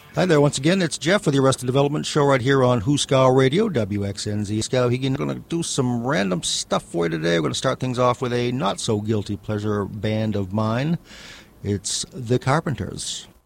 Hi there, once again, it's Jeff with the Arrested Development Show right here on Hooskow Radio, WXNZ. Skowhegan. Going to do some random stuff for you today. We're going to start things off with a not-so-guilty pleasure band of mine. It's The Carpenters.